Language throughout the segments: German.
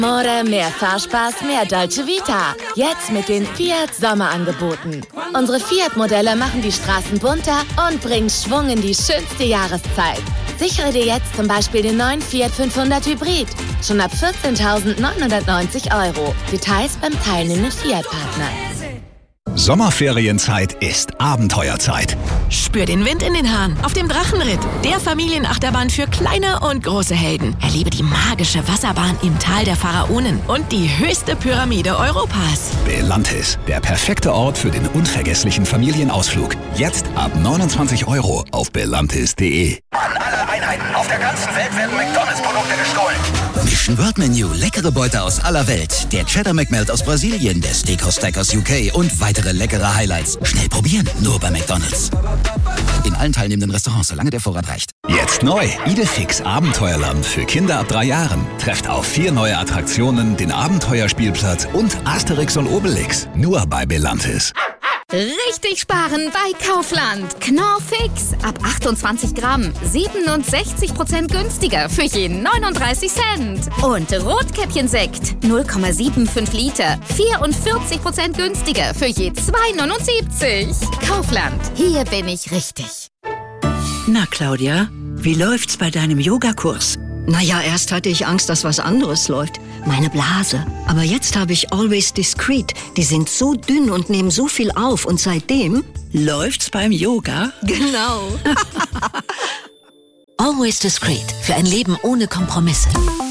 More, mehr Fahrspaß, mehr Dolce Vita. Jetzt mit den Fiat Sommerangeboten. Unsere Fiat-Modelle machen die Straßen bunter und bringen Schwung in die schönste Jahreszeit. Sichere dir jetzt zum Beispiel den neuen Fiat 500 Hybrid. Schon ab 14.990 €. Details beim teilnehmenden Fiat-Partner. Sommerferienzeit ist Abenteuerzeit. Spür den Wind in den Haaren auf dem Drachenritt, der Familienachterbahn für kleine und große Helden. Erlebe die magische Wasserbahn im Tal der Pharaonen und die höchste Pyramide Europas. Belantis, der perfekte Ort für den unvergesslichen Familienausflug. Jetzt ab 29 € auf belantis.de. An alle Einheiten auf der ganzen Welt werden McDonalds-Produkte gestohlen. Mission World Menu, leckere Beute aus aller Welt. Der Cheddar McMelt aus Brasilien, der Steakhouse Stack aus UK und weitere leckere Highlights. Schnell probieren, nur bei McDonalds. In allen teilnehmenden Restaurants, solange der Vorrat reicht. Jetzt neu, Idefix Abenteuerland für Kinder ab 3 Jahren. Trefft auf 4 neue Attraktionen, den Abenteuerspielplatz und Asterix und Obelix. Nur bei Belantis. Richtig sparen bei Kaufland. Knorr Fix. Ab 28 Gramm. 67% günstiger für je 39 Cent. Und Rotkäppchensekt. 0,75 Liter. 44% günstiger für je 2,79. Kaufland. Hier bin ich richtig. Na, Claudia, wie läuft's bei deinem Yogakurs? Naja, erst hatte ich Angst, dass was anderes läuft. Meine Blase. Aber jetzt habe ich Always Discreet. Die sind so dünn und nehmen so viel auf. Und seitdem... Läuft's beim Yoga? Genau. Always Discreet. Für ein Leben ohne Kompromisse.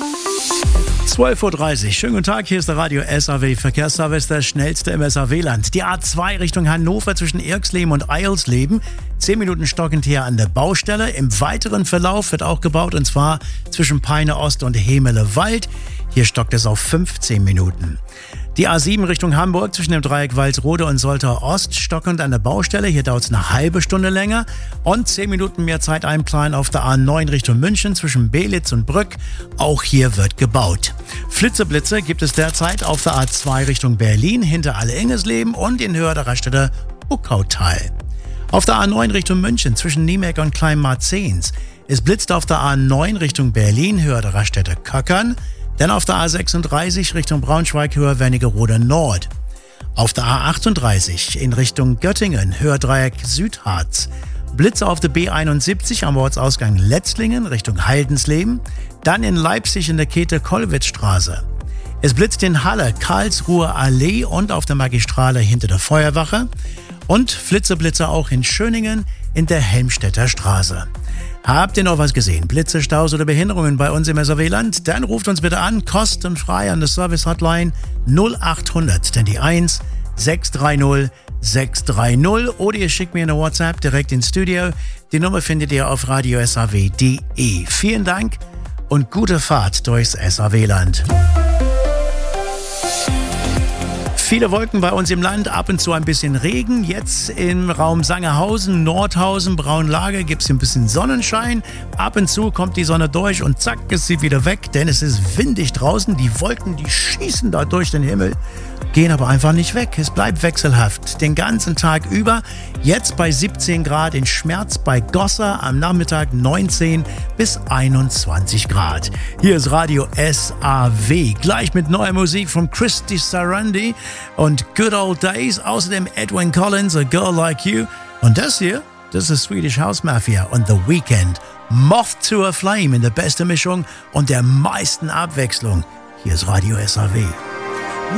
12.30 Uhr. Schönen guten Tag, hier ist der Radio SAW Verkehrsservice, der schnellste im SAW-Land. Die A2 Richtung Hannover zwischen Irxleben und Eilsleben. 10 Minuten stockend hier an der Baustelle. Im weiteren Verlauf wird auch gebaut, und zwar zwischen Peine Ost und Hemele-Wald. Hier stockt es auf 15 Minuten. Die A7 Richtung Hamburg zwischen dem Dreieck Walsrode und Soltau Ost stockend an der Baustelle. Hier dauert es eine halbe Stunde länger. Und 10 Minuten mehr Zeit einplanen auf der A9 Richtung München zwischen Belitz und Brück. Auch hier wird gebaut. Flitzeblitze gibt es derzeit auf der A2 Richtung Berlin hinter Alle-Ingesleben und in Höhe der Raststätte Buckautal. Auf der A9 Richtung München zwischen Niemek und Kleinmarzens. Es blitzt auf der A9 Richtung Berlin, Höhe der Raststätte Köckern. Dann auf der A36 Richtung Braunschweig, Höhe Wernigerode Nord. Auf der A38 in Richtung Göttingen, Höhe Dreieck Südharz. Blitze auf der B71 am Ortsausgang Letzlingen Richtung Heidensleben. Dann in Leipzig in der Käthe-Kollwitz-Straße. Es blitzt in Halle, Karlsruher Allee und auf der Magistrale hinter der Feuerwache. Und Flitzeblitze auch in Schöningen in der Helmstedter Straße. Habt ihr noch was gesehen? Blitze, Staus oder Behinderungen bei uns im SAW-Land? Dann ruft uns bitte an, kostenfrei an der Service-Hotline 0800, dann die 1 630 630 oder ihr schickt mir eine WhatsApp direkt ins Studio. Die Nummer findet ihr auf radiosaw.de. Vielen Dank und gute Fahrt durchs SAW-Land. Viele Wolken bei uns im Land, ab und zu ein bisschen Regen. Jetzt im Raum Sangerhausen, Nordhausen, Braunlage gibt es ein bisschen Sonnenschein. Ab und zu kommt die Sonne durch und zack ist sie wieder weg, denn es ist windig draußen. Die Wolken, die schießen da durch den Himmel, gehen aber einfach nicht weg. Es bleibt wechselhaft den ganzen Tag über. Jetzt bei 17 Grad in Schmerz bei Gosser, am Nachmittag 19 bis 21 Grad. Hier ist Radio SAW, gleich mit neuer Musik von Christy Sarandi und Good Old Days, außerdem Edwyn Collins, A Girl Like You. Und das hier, das ist Swedish House Mafia und The Weeknd. Moth to a Flame in der besten Mischung und der meisten Abwechslung. Hier ist Radio SAW.